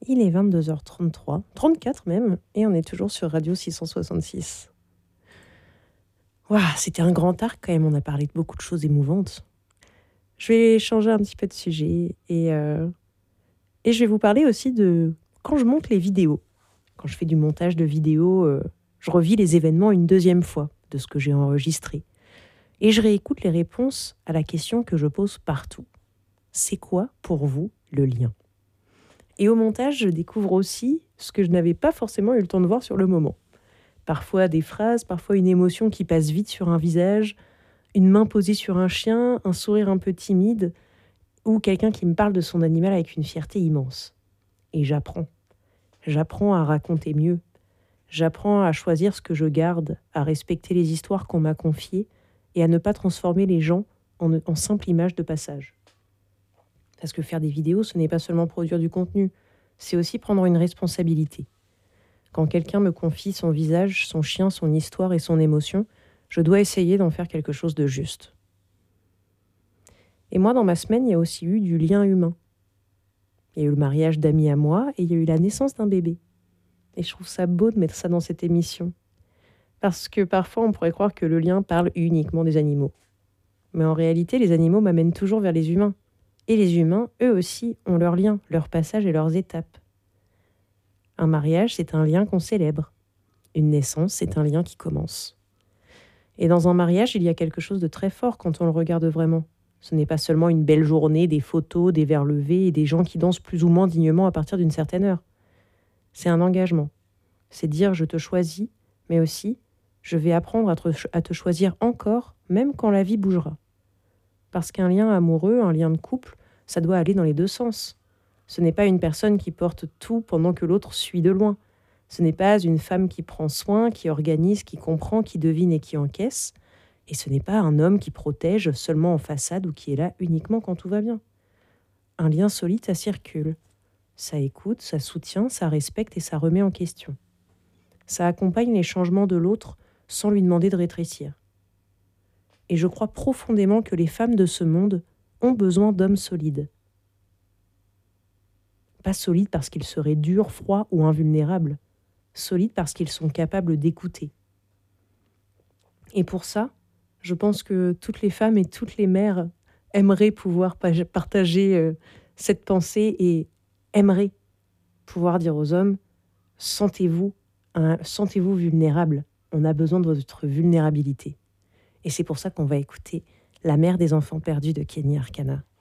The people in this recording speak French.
Il est 22h33, 34 même, et on est toujours sur Radio 666. Waouh, c'était un grand arc quand même, on a parlé de beaucoup de choses émouvantes. Je vais changer un petit peu de sujet et je vais vous parler aussi de quand je monte les vidéos. Quand je fais du montage de vidéos, je revis les événements une deuxième fois de ce que j'ai enregistré. Et je réécoute les réponses à la question que je pose partout. C'est quoi pour vous le lien ? Et au montage, je découvre aussi ce que je n'avais pas forcément eu le temps de voir sur le moment. Parfois des phrases, parfois une émotion qui passe vite sur un visage, une main posée sur un chien, un sourire un peu timide, ou quelqu'un qui me parle de son animal avec une fierté immense. Et j'apprends. J'apprends à raconter mieux. J'apprends à choisir ce que je garde, à respecter les histoires qu'on m'a confiées et à ne pas transformer les gens en simple image de passage. Parce que faire des vidéos, ce n'est pas seulement produire du contenu, c'est aussi prendre une responsabilité. Quand quelqu'un me confie son visage, son chien, son histoire et son émotion, je dois essayer d'en faire quelque chose de juste. Et moi, dans ma semaine, il y a aussi eu du lien humain. Il y a eu le mariage d'amis à moi et il y a eu la naissance d'un bébé. Et je trouve ça beau de mettre ça dans cette émission. Parce que parfois, on pourrait croire que le lien parle uniquement des animaux. Mais en réalité, les animaux m'amènent toujours vers les humains. Et les humains, eux aussi, ont leurs liens, leurs passages et leurs étapes. Un mariage, c'est un lien qu'on célèbre. Une naissance, c'est un lien qui commence. Et dans un mariage, il y a quelque chose de très fort quand on le regarde vraiment. Ce n'est pas seulement une belle journée, des photos, des verres levés et des gens qui dansent plus ou moins dignement à partir d'une certaine heure. C'est un engagement. C'est dire je te choisis, mais aussi je vais apprendre à te choisir encore, même quand la vie bougera. Parce qu'un lien amoureux, un lien de couple, ça doit aller dans les deux sens. Ce n'est pas une personne qui porte tout pendant que l'autre suit de loin. Ce n'est pas une femme qui prend soin, qui organise, qui comprend, qui devine et qui encaisse. Et ce n'est pas un homme qui protège seulement en façade ou qui est là uniquement quand tout va bien. Un lien solide, ça circule. Ça écoute, ça soutient, ça respecte et ça remet en question. Ça accompagne les changements de l'autre sans lui demander de rétrécir. Et je crois profondément que les femmes de ce monde ont besoin d'hommes solides. Pas solides parce qu'ils seraient durs, froids ou invulnérables. Solides parce qu'ils sont capables d'écouter. Et pour ça, je pense que toutes les femmes et toutes les mères aimeraient pouvoir partager cette pensée et aimeraient pouvoir dire aux hommes « sentez-vous vulnérables. On a besoin de votre vulnérabilité. » Et c'est pour ça qu'on va écouter La mère des enfants perdus de Kenny Arcana.